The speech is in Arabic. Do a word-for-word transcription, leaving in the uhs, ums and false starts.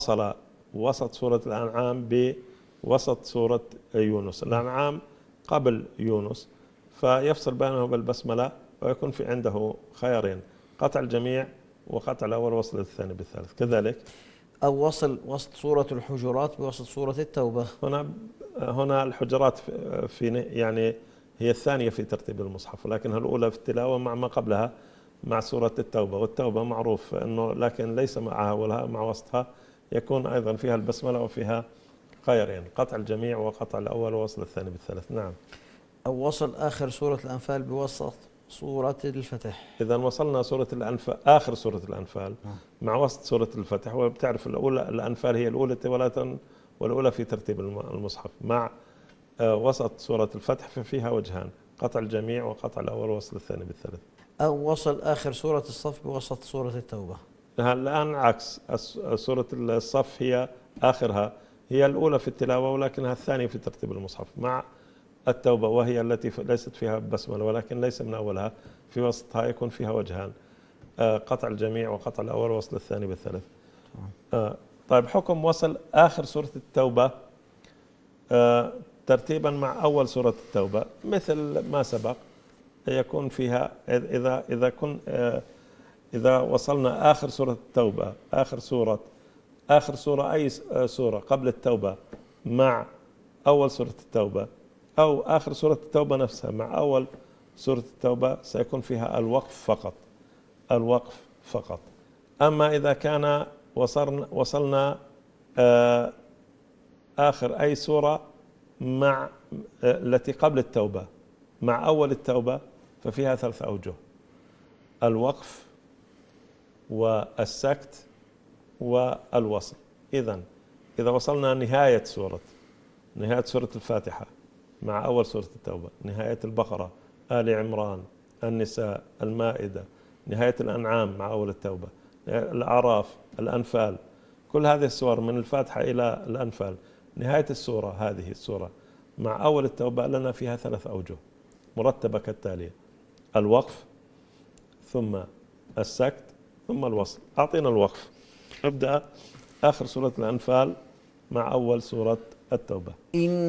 وصل وسط سورة الأنعام بوسط سورة يونس. الأنعام قبل يونس، فيفصل بينه بالبسملة ويكون في عنده خيارين: قطع الجميع وقطع الأول وصل الثاني بالثالث. كذلك أو وصل وسط سورة الحجرات بوسط سورة التوبة. هنا هنا الحجرات في يعني هي الثانية في ترتيب المصحف، ولكنها الأولى في التلاوة مع ما قبلها مع سورة التوبة. والتوبة معروف أنه لكن ليس معها ولا مع وسطها، يكون أيضا فيها البسملة وفيها خيرين: قطع الجميع وقطع الأول ووصل الثاني بالثالث. نعم. أو وصل آخر سورة الأنفال بوسط سورة الفتح. إذا وصلنا سورة الأنفال آخر سورة الأنفال مع وسط سورة الفتح، وبتعرف الأولى الأنفال هي الأولى ولاة والأولى في ترتيب المصحف، مع وسط سورة الفتح ففيها وجهان: قطع الجميع وقطع الأول ووصل الثاني بالثالث. أو وصل آخر سورة الصف بوسط سورة التوبة. الآن عكس، سورة الصف هي آخرها، هي الأولى في التلاوة ولكنها الثانية في ترتيب المصحف، مع التوبة وهي التي ليست فيها بسملة ولكن ليس من أولها، في وسطها يكون فيها وجهان: قطع الجميع وقطع الأول ووصل الثاني بالثالث. طيب، حكم وصل آخر سورة التوبة ترتيبا مع أول سورة التوبة مثل ما سبق، يكون فيها إذا إذا كن إذا وصلنا آخر سورة التوبة آخر سورة آخر سورة أي سورة قبل التوبة مع أول سورة التوبة، أو آخر سورة التوبة نفسها مع أول سورة التوبة، سيكون فيها الوقف فقط، الوقف فقط. أما إذا كان وصلنا وصلنا آخر أي سورة مع التي قبل التوبة مع أول التوبة، ففيها ثلاث أوجه: الوقف والسكت والوصل. إذن إذا وصلنا نهاية سورة نهاية سورة الفاتحة مع أول سورة التوبة، نهاية البقرة، آل عمران، النساء، المائدة، نهاية الأنعام مع أول التوبة، الأعراف، الأنفال، كل هذه السور من الفاتحة إلى الأنفال، نهاية السورة هذه السورة مع أول التوبة لنا فيها ثلاث أوجه مرتبة كالتالي: الوقف ثم السكت ثم الوصل. أعطينا الوقف. ابدأ آخر سورة الأنفال مع أول سورة التوبة.